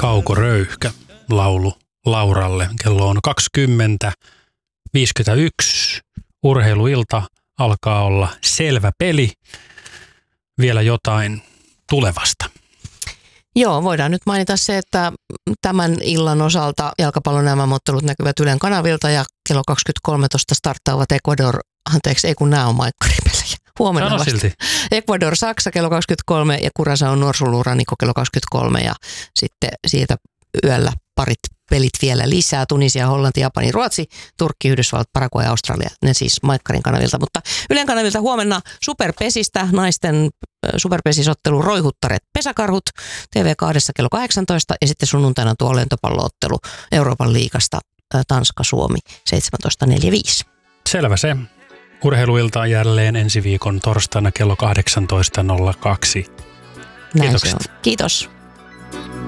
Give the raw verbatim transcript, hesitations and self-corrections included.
Kaukoröyhkä laulu Lauralle. Kello on kaksikymmentä viisikymmentäyksi. Urheiluilta alkaa olla selvä peli. Vielä jotain tulevasta. Joo, voidaan nyt mainita se, että tämän illan osalta jalkapallon nämä ottelut näkyvät Ylen kanavilta ja kello kaksikymmentä starttaavat Ecuador, anteeksi, ei kun nämä on maikkaripelejä. Huomenna Sano vasta. silti. Ecuador Saksa kello kaksikymmentäkolme ja Curaçao Norsulu Rannikko kello kaksikymmentäkolme ja sitten siitä yöllä parit pelit vielä lisää. Tunisia, Hollanti, Japani, Ruotsi, Turkki, Yhdysvallat, Paraguay ja Australia. Ne siis Maikkarin kanavilta, mutta Ylen kanavilta huomenna Superpesistä, naisten superpesisottelu Roihuttaret Pesäkarhut, T V kaksi kello kahdeksantoista ja sitten sunnuntaina tuo lentopalloottelu Euroopan liigasta Tanska-Suomi seitsemäntoista neljäkymmentäviisi. Selvä se. Urheiluilta jälleen ensi viikon torstaina kello kahdeksantoista nolla kaksi. Näin Kiitokset. se on. Kiitos.